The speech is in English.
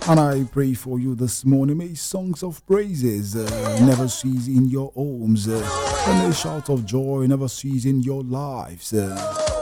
And I pray for you this morning. May songs of praises never cease in your homes. And a shout of joy never cease in your lives.